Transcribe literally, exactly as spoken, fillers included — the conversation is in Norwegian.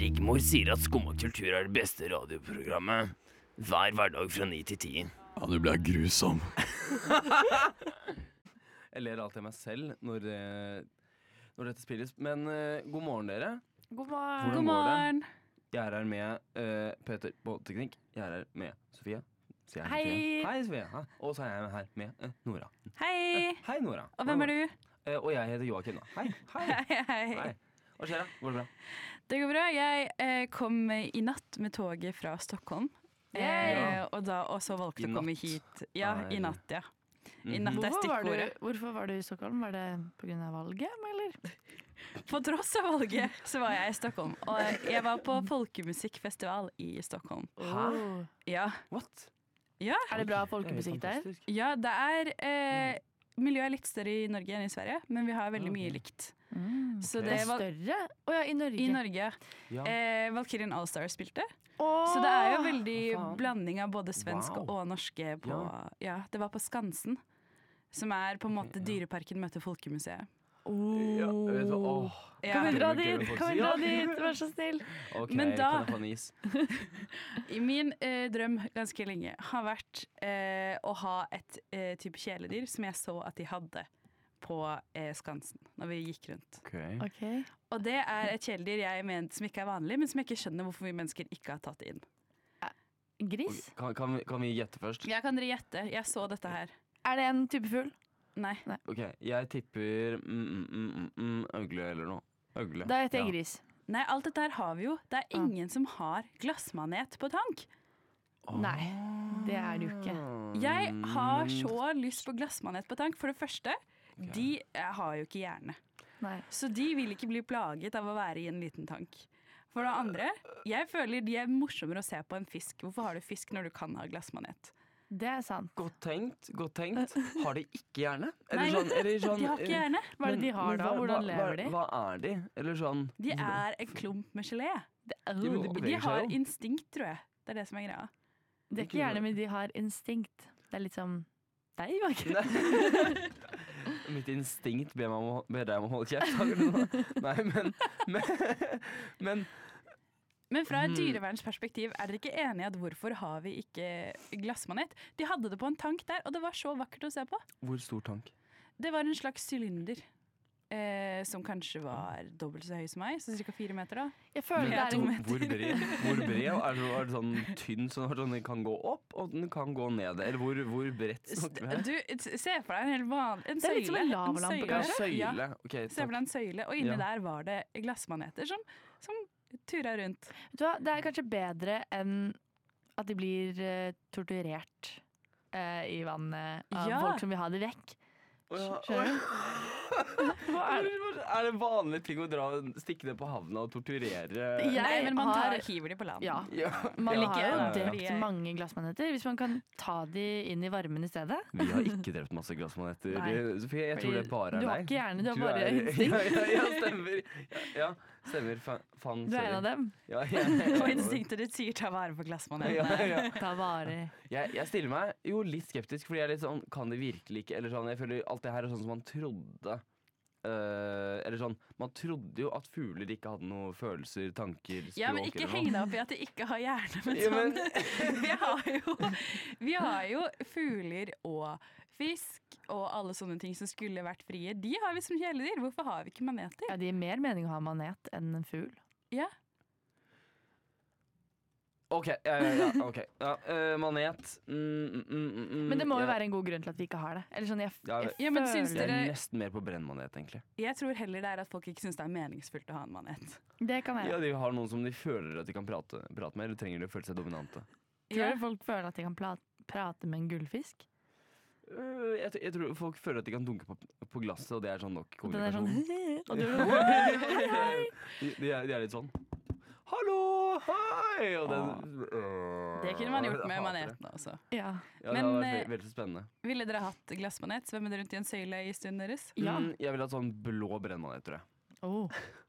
Rigmor sier at Skum og kultur er det beste radioprogrammet. Hver hverdag fra ni til ti. Ja, du ble grusom. Jeg ler alltid av meg selv når, eh, når dette spilles. Men eh, god morgen, dere. God morgen. Hvordan God går det? morgen. Jeg er her med eh, Peter på teknikk. Jeg er her med Sofie. Sier jeg Hei. Sofie. Hei, Sofie. Hei. Og så er jeg her med eh, Nora. Hei. Hei, Nora. Og hvem er du? Eh, og jeg heter Joakim. da. Hei. Hei. Hei, hei. Hei. Hva skjer da? Går det bra? Det går bra. Jeg eh, kom i natt med toget fra Stockholm. Eh, Ja. og, da, og så valgte I jeg å komme natt? hit. Ja, Nei. i natt, ja. I Mhm. natt er Hvorfor var, du, stikkordet. hvorfor var du i Stockholm? Var det pga. valget, eller? På tross av valget så var jeg i Stockholm. Og jeg var på folkemusikkfestival i Stockholm. Oh. Ja. What? Ja, Er det bra Det er folkemusikk der? fantastisk. ja det er eh, Miljøet er litt større i Norge enn i Sverige, men vi har veldig mye Ok. likt. Mm. Så Ok. det Det er var større? Å ja, i Norge. i Norge. Ja. Eh, Valkyrien Allstars spilte. Åh! Så det er jo veldig Hva faen? blanding av både svensk Wow. og norske på Ja. ja. Det var på Skansen, som er på en måte ja. Dyreparken møter Folkemuseet. Oh. Ja, vet du, åh. Ja. Kan vi Det dra er gøy dit? med Kan vi folk dra sier. dit? Vær så snill. Ok, Men da- kan jeg få en is? I min eh, drøm ganske lenge har vært eh, å ha et eh, type kjæledyr som jeg så at de hadde på eh, Skansen når vi gikk rundt. Ok. Ok. Og det er et kjæledyr jeg mener som ikke er vanlig, men som jeg ikke skjønner hvorfor vi mennesker ikke har tatt inn. Gris? Kan, kan, vi, kan vi gjette først? Jeg kan dere gjette. Jeg så dette her. Er det en type fugl? Nei. Ok, jeg tipper mm, mm, mm, mm, mm, øgle eller noe. Øgle. Da heter jeg Ja. gris. Nei, alt dette her har vi jo. Det er ingen som har glassmanet på tank. Nei, det er det jo ikke. Jeg har Mm, så lyst på glassmanet på tank. For det første, de eh, har jo ikke hjerne. Nei. Så de vil ikke bli plaget av å være i en liten tank. For det andre, jeg føler de er morsommere å se på enn fisk. Hvorfor har du fisk når du kan ha glassmanet? Det er sant. Godt tenkt, godt tenkt. Har de ikke hjerne? Eller Nei, sånn, eller sånn, De har ikke hjerne. Hva er det de men- har men da? hva- Hvordan hva- lever de? Hva, hva er de? Eller sånn De er en klump med gelé. Ja, men de De beveger har seg jo. instinkt, tror jeg. Det er det som er greia. Det er ikke hjerne, men de har instinkt. Det er litt som deg, Joakim. Nei. Mitt instinkt ber, meg om, å- ber deg om å holde kjeft. Har du noe? Nei, men Men, men Men fra et Hmm. dyrevernsperspektiv, er dere ikke enige i at hvorfor har vi ikke glassmanet? De hadde det på en tank der, og det var så vakkert å se på. hvor stor tank? Det var en slags sylinder. Eh, som kanskje var dobbelt så høy som meg, så ca. fire meter. da Jeg føler det Ja, er to en meter. Hvor bred? Hvor bred? Er det, er det sånn tynn sånn at den kan gå opp, og den kan gå ned? Eller hvor, hvor bredt snakker vi her? Du, t- Se for deg en helt vanlig en Det er litt som søyle. en lavalampe, søyle. Ja, kanskje? Ja, søyle. Ok, se for takk. deg en søyle, og inni Ja. der var det glassmaneter som, som tura rundt. Vet du hva, det er kanskje bedre enn at de blir eh, torturert eh, i vannet av Ja. folk som vil ha det vekk. Å ja, Skjønner du? Hva er, det, er det vanlige ting å dra, stikke ned på havna og torturere? Jeg Nei, men man tar, har- hiver de på land. Ja. Ja. Man Eller har ikke, jo ja, ja. drept mange glassmaneter. Hvis man kan ta de inn i varmen i stedet. Vi har ikke drept masse glassmaneter. Nei. Sofie, jeg tror Fordi det bare er deg. du har ikke hjerne, du har bare er- instinkt. Ja, ja, ja, stemmer. Ja, ja, stemmer. Fa faen, Du er en av dem. Ja, jeg, Og instinktet ditt sier ta vare på glassmanetene. Ja, ja. Ta vare. Jeg, jeg stiller meg jo litt skeptisk, fordi jeg er litt sånn kan det virkelig ikke? Eller sånn, jeg føler alt det her er sånn som man trodde. Eh, eller sånn, man trodde jo at fugler ikke hadde noen følelser, tanker, språk Ja, men ikke eller heng noe. deg opp i at de ikke har hjerne. Men Ja, men- sånn, vi, har jo, vi har jo fugler og fisk og alle sånne ting som skulle vært frie. De har vi som kjæledyr. Hvorfor har vi ikke maneter? Ja, det gir mer mening å ha manet enn en fugl. Ja. Ok, ja, ja, ja, ok. Ja, eh, manet. Mm, mm, mm, mm, Men det må jo jeg, være en god grunn til at vi ikke har det. Eller sånn, jeg, Ja, jeg Ja, men syns Jeg er dere- nesten mer på brennmanet, egentlig. Jeg tror heller det er at folk ikke syns det er meningsfullt å ha en manet. Det kan Ja, være. De har noen som de føler at de kan prate, prate med, eller trenger de å føle seg dominante. Tror Ja. du folk føler at de kan pla- prate med en gullfisk? Øh, jeg, t- jeg tror folk føler at de kan dunke på, på glasset, og det er sånn nok Og den er sånn kommunikasjon. og du er sånn, de, de, er, de er litt sånn hallo, hei! Og den, øh, Det kunne man gjort jeg med hater det. manetene også. Ja. Ja, det Men, hadde vært eh, ve- veldig spennende. Ville dere hatt glassmanet? Svømmet rundt i en søyle i stunden deres? Ja. Mm, jeg vil ha sånn blå brennmanet, tror jeg. Oh.